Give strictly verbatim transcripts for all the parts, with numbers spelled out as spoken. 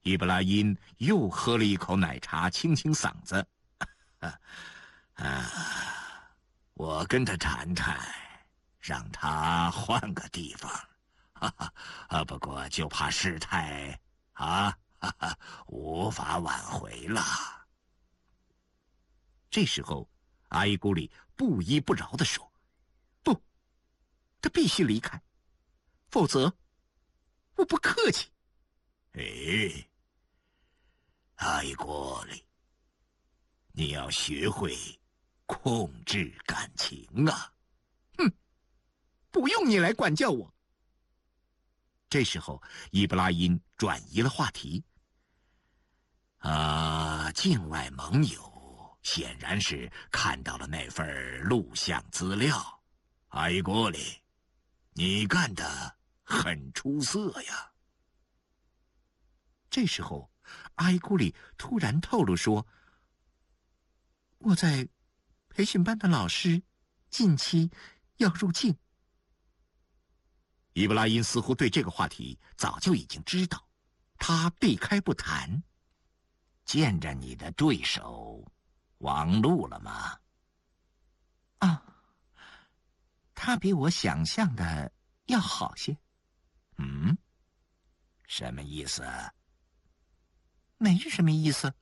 伊布拉欣又喝了一口奶茶，清清嗓子。啊，啊我跟他谈谈，让他换个地方。哈哈，啊，不过就怕事态啊，哈哈，无法挽回了。这时候，阿依古里不依不饶地说：“不，他必须离开，否则我不客气。”哎，阿依古里，你要学会控制感情啊！哼，不用你来管教我。这时候，伊布拉欣转移了话题。啊，境外盟友显然是看到了那份录像资料。阿依古里，你干得很出色呀。这时候，阿依古里突然透露说：“我在培训班的老师近期要入境。”伊布拉欣似乎对这个话题早就已经知道，他避开不谈。见着你的对手王璐了吗？啊，他比我想象的要好些。嗯，什么意思？没什么意思。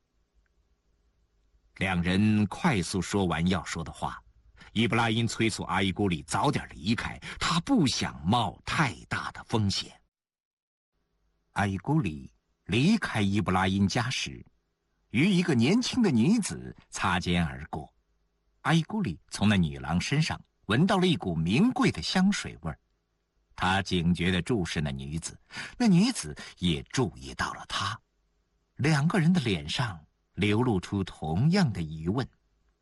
两人快速说完要说的话。伊布拉欣催促阿依古里早点离开，他不想冒太大的风险。阿依古里离开伊布拉欣家时，与一个年轻的女子擦肩而过。阿依古里从那女郎身上闻到了一股名贵的香水味儿，他警觉地注视那女子，那女子也注意到了他。两个人的脸上流露出同样的疑问。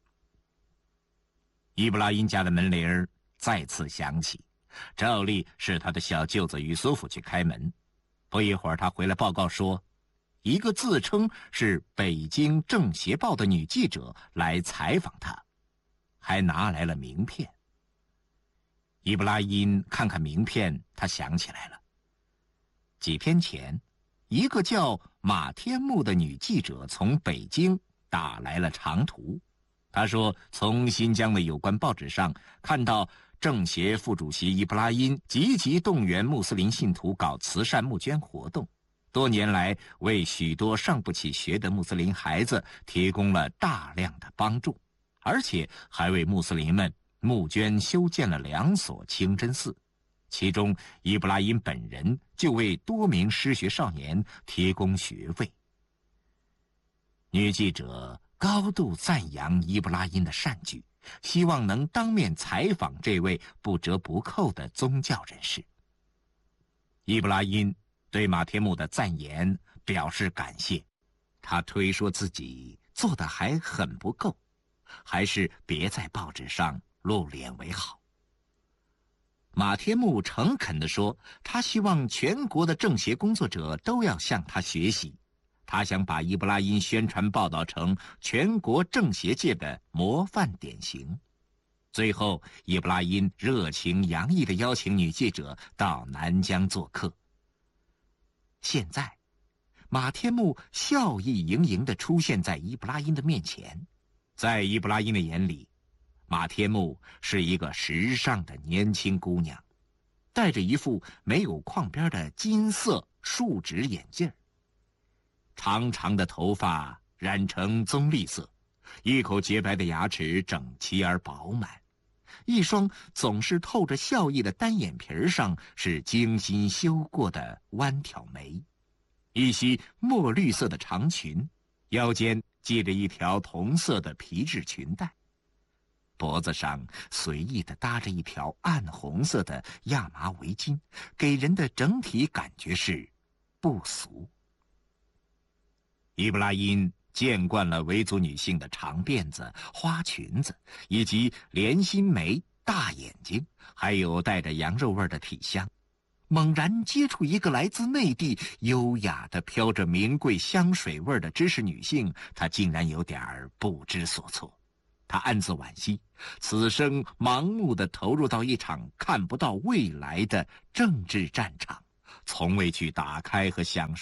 伊布拉欣家的门铃儿再次响起，照例是他的小舅子于苏夫去开门。不一会儿，他回来报告说，一个自称是北京政协报的女记者来采访他，还拿来了名片。伊布拉欣看看名片，他想起来了，几天前，一个叫马天木的女记者从北京打来了长途。他说，从新疆的有关报纸上看到政协副主席伊布拉欣积极动员穆斯林信徒搞慈善募捐活动，多年来为许多上不起学的穆斯林孩子提供了大量的帮助，而且还为穆斯林们募捐修建了两所清真寺，其中伊布拉欣本人就为多名失学少年提供学位。女记者高度赞扬伊布拉欣的善举，希望能当面采访这位不折不扣的宗教人士。伊布拉欣对马天木的赞言表示感谢，他推说自己做的还很不够，还是别在报纸上露脸为好。马天木诚恳地说，他希望全国的政协工作者都要向他学习，他想把伊布拉欣宣传报道成全国政协界的模范典型。最后，伊布拉欣热情洋溢地邀请女记者到南疆做客。现在，马天木笑意盈盈地出现在伊布拉欣的面前。在伊布拉欣的眼里，马天木是一个时尚的年轻姑娘，戴着一副没有框边的金色树脂眼镜，长长的头发染成棕栗色，一口洁白的牙齿整齐而饱满，一双总是透着笑意的单眼皮上是精心修过的弯挑眉，一袭墨绿色的长裙，腰间系着一条同色的皮质裙带，脖子上随意地搭着一条暗红色的亚麻围巾，给人的整体感觉是不俗。伊布拉欣见惯了维族女性的长辫子、花裙子，以及连心眉、大眼睛，还有带着羊肉味的体香。猛然接触一个来自内地、优雅的飘着名贵香水味的知识女性，她竟然有点不知所措。她暗自惋惜，此生盲目地投入到一场看不到未来的政治战场，从未去打开和享受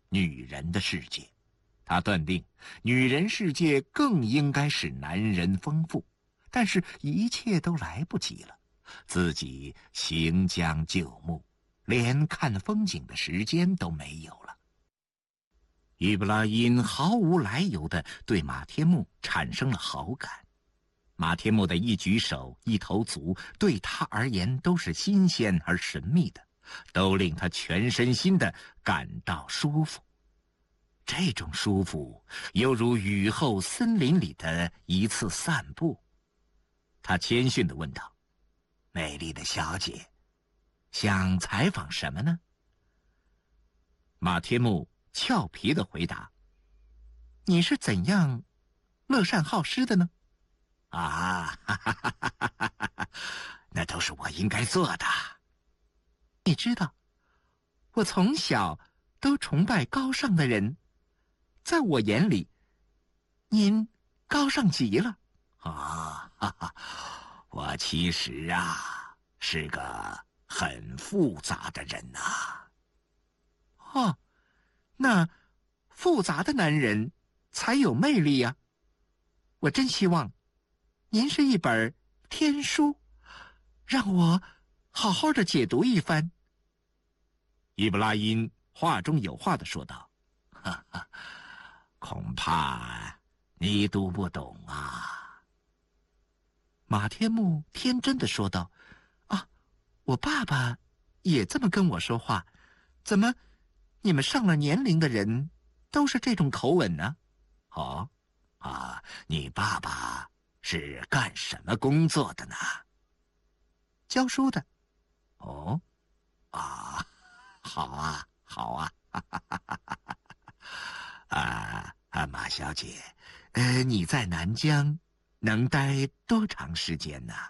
女人的世界。他断定，女人世界更应该是男人丰富，但是一切都来不及了，自己行将就木，连看风景的时间都没有了。伊布拉因毫无来由地对马天木产生了好感，马天木的一举手一投足对他而言都是新鲜而神秘的，都令他全身心地感到舒服。这种舒服犹如雨后森林里的一次散步。他谦逊地问道：“美丽的小姐，想采访什么呢？”马天木俏皮地回答：“你是怎样乐善好施的呢？”啊，哈哈哈哈哈哈，那都是我应该做的。你知道，我从小都崇拜高尚的人，在我眼里，您高尚极了。啊，哈哈，我其实啊是个很复杂的人呐。哦，那复杂的男人才有魅力呀。我真希望您是一本天书，让我好好的解读一番。伊布拉因话中有话地说道：“哈哈，恐怕你读不懂啊。”马天木天真地说道：“啊，我爸爸也这么跟我说话，怎么你们上了年龄的人都是这种口吻呢？”“哦，啊，你爸爸是干什么工作的呢？”“教书的。”“哦，啊，好啊，好啊，哈哈哈哈哈哈。啊啊，马小姐，呃，你在南疆能待多长时间呢？”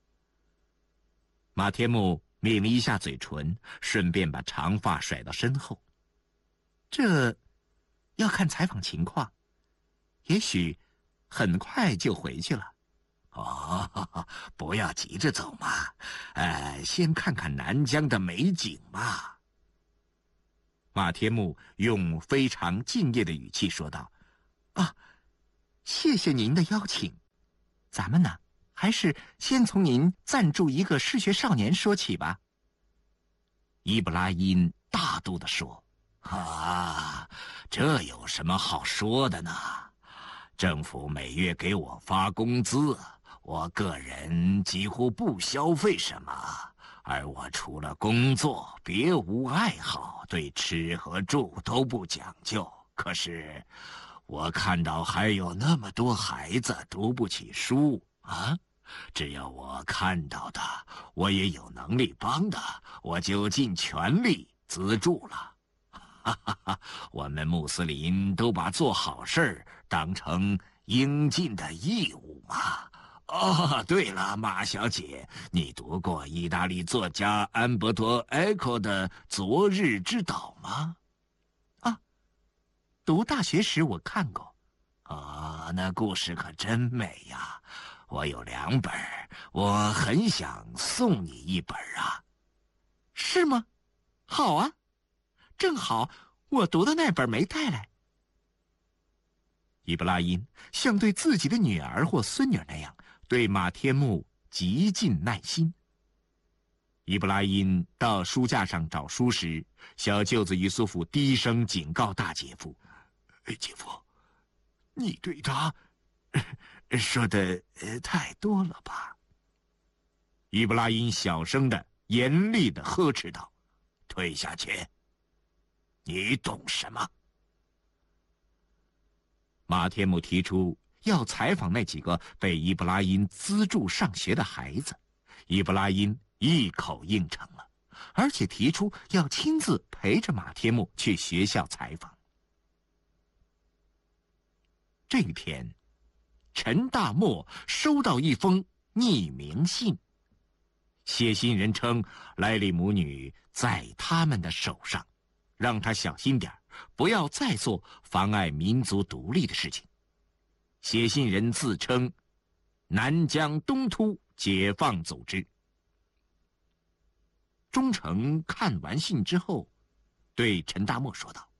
马天木抿了一下嘴唇，顺便把长发甩到身后。这要看采访情况，也许很快就回去了。哦，不要急着走嘛，呃，先看看南疆的美景嘛。马天木用非常敬业的语气说道：“啊，谢谢您的邀请。咱们呢，还是先从您赞助一个失学少年说起吧。”伊布拉因大度地说：“啊，这有什么好说的呢？政府每月给我发工资，我个人几乎不消费什么，而我除了工作别无爱好，对吃和住都不讲究。可是我看到还有那么多孩子读不起书啊，只要我看到的，我也有能力帮的，我就尽全力资助了。哈哈哈，我们穆斯林都把做好事当成应尽的义务嘛。哦，对了，马小姐，你读过意大利作家安伯多·埃科的《昨日之岛》吗？”“啊，读大学时我看过。”“啊，那故事可真美呀！我有两本，我很想送你一本啊。”“是吗？好啊，正好我读的那本没带来。”伊布拉因像对自己的女儿或孙女那样对马天木极尽耐心。伊布拉因到书架上找书时，小舅子于苏甫低声警告大姐夫：“姐夫，你对他说的太多了吧？”伊布拉因小声的、严厉的呵斥道：“退下去！你懂什么？”马天木提出要采访那几个被伊布拉因资助上学的孩子，伊布拉因一口应承了，而且提出要亲自陪着马天木去学校采访。这一天，陈大漠收到一封匿名信，写信人称莱利母女在他们的手上，让他小心点，不要再做妨碍民族独立的事情。写信人自称南疆东突解放组织。忠诚看完信之后，对陈大漠说道：“